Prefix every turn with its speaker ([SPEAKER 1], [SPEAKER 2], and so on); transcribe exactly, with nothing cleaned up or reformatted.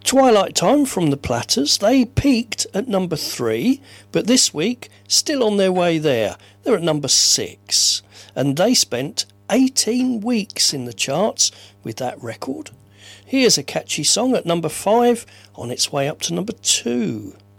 [SPEAKER 1] Twilight Time from the Platters, they peaked at number three, but this week, still on their way there. They're at number six, and they spent eighteen weeks in the charts with that record. Here's a catchy song at number five, on its way up to number two.